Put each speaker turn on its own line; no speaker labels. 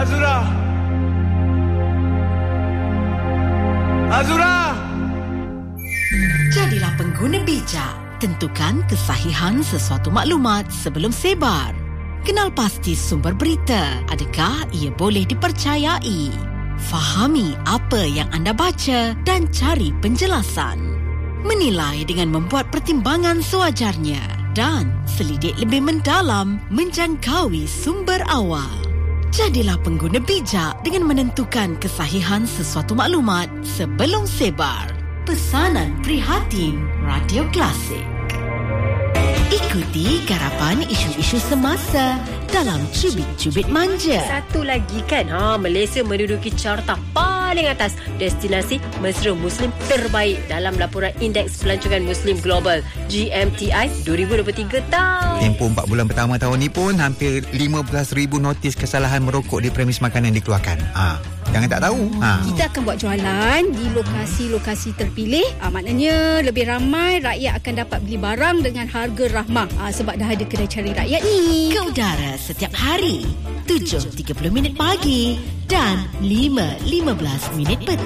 Azura! Azura!
Jadilah pengguna bijak. Tentukan kesahihan sesuatu maklumat sebelum sebar. Kenal pasti sumber berita. Adakah ia boleh dipercayai? Fahami apa yang anda baca dan cari penjelasan. Menilai dengan membuat pertimbangan sewajarnya dan selidik lebih mendalam menjangkaui sumber awal. Jadilah pengguna bijak dengan menentukan kesahihan sesuatu maklumat sebelum sebar. Pesanan prihatin Radio Klasik. Ikuti garapan isu-isu semasa dalam Cubit-Cubit Manja.
Satu lagi kan, Malaysia menduduki carta paling atas destinasi mesra Muslim terbaik dalam laporan Indeks Pelancongan Muslim Global GMTI 2023 tahun.
Tempoh 4 bulan pertama tahun ni pun hampir 15,000 notis kesalahan merokok di premis makanan dikeluarkan. Jangan tak tahu.
Kita akan buat jualan di lokasi-lokasi terpilih. Maknanya lebih ramai rakyat akan dapat beli barang dengan harga rahmah. Sebab dah ada kedai cari rakyat ni.
Ke udara setiap hari 7.30 pagi dan 5.15 petang.